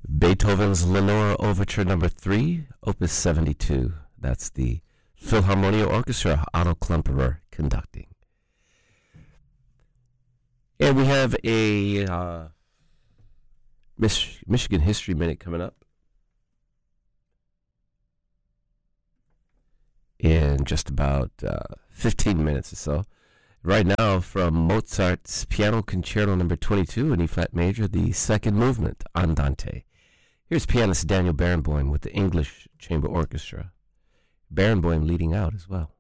Beethoven's Lenore Overture Number 3, Opus 72. That's the Philharmonia Orchestra, Otto Klemperer conducting. And we have a Michigan History Minute coming up in just about 15 minutes or so. Right now, from Mozart's Piano Concerto Number 22 in E-flat major, the second movement, Andante. Here's pianist Daniel Barenboim with the English Chamber Orchestra. Barenboim leading out as well.